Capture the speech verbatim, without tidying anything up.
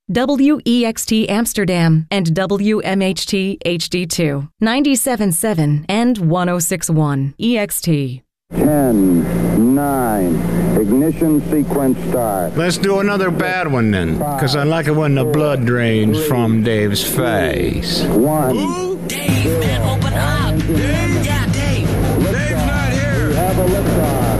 W E X T Amsterdam, and W M H T H D two, ninety-seven point seven and one oh six point one E X T. ten, nine, ignition sequence start. Let's do another bad one then, because I like it when the blood drains from Dave's face. One. Ooh, Dave, man, open up. Dave,